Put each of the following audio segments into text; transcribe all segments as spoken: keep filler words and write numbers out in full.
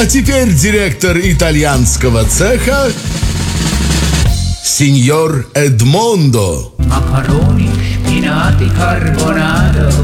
А теперь директор итальянского цеха сеньор Эдмондо. Макарони, шпинати, карбонадо.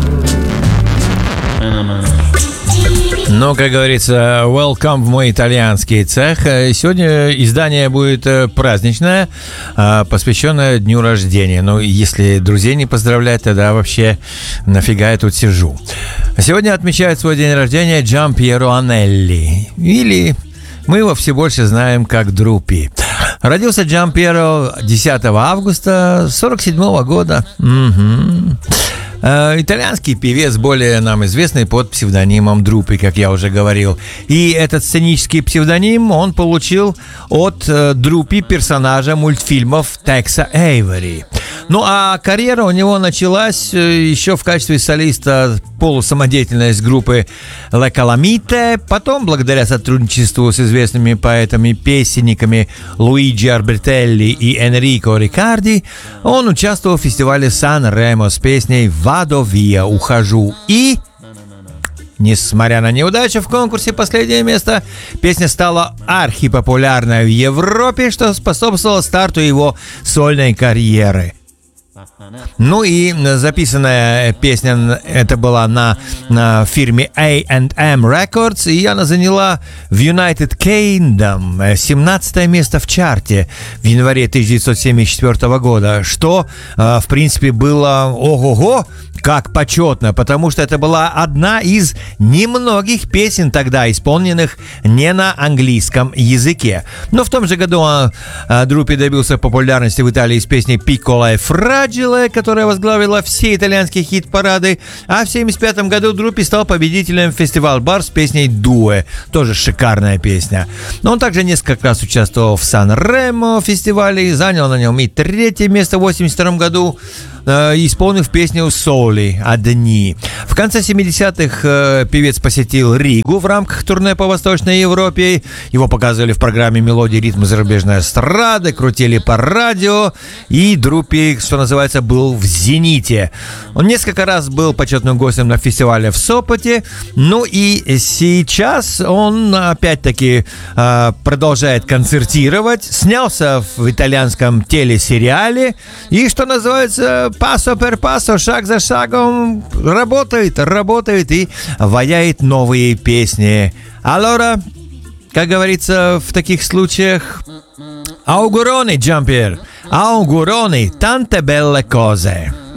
Ну, как говорится, welcome в мой итальянский цех. Сегодня издание будет праздничное, посвященное дню рождения. Ну, если друзей не поздравлять, тогда вообще нафига я тут сижу. Сегодня отмечает свой день рождения Джампьеро Анелли. Или мы его все больше знаем как Друпи. Родился Джампьеро десятого августа сорок седьмого года. Угу. Итальянский певец, более нам известный под псевдонимом Друпи, как я уже говорил. И этот сценический псевдоним он получил от Друпи, персонажа мультфильмов Текса Эйвери. Ну а карьера у него началась еще в качестве солиста полусамодеятельность группы La Calamite. Потом, благодаря сотрудничеству с известными поэтами-песенниками Луиджи Арбертелли и Энрико Рикарди, он участвовал в фестивале Сан-Ремо с песней «Vado via», «Ухожу». И, несмотря на неудачу в конкурсе «Последнее место», песня стала архипопулярной в Европе, что способствовало старту его сольной карьеры. Ну и записанная песня это была на, на фирме A and M Records, и она заняла в United Kingdom семнадцатое место в чарте в январе тысяча девятьсот семьдесят четвёртого года, что, в принципе, было ого-го, как почетно, потому что это была одна из немногих песен тогда, исполненных не на английском языке. Но в том же году Друпи добился популярности в Италии с песней «Piccola e Fragile», которая возглавила все итальянские хит-парады, а в семьдесят пятом году Друпи стал победителем фестиваля Бар с песней «Due», тоже шикарная песня. Но он также несколько раз участвовал в Сан-Ремо фестивале и занял на нем и третье место в восемьдесят втором году, исполнив песню «Соли» «Одни». В конце семидесятых э, певец посетил Ригу в рамках турне по Восточной Европе. Его показывали в программе «Мелодии, ритмы зарубежной эстрады», крутили по радио, и Друпи, что называется, был в зените. Он несколько раз был почетным гостем на фестивале в Сопоте. Ну и сейчас он опять-таки э, продолжает концертировать. Снялся в итальянском телесериале и, что называется, пасо пер пасо, шаг за шагом работает, работает и ваяет новые песни. Allora, как говорится в таких случаях, auguroni, Giampier, auguroni, tante belle cose.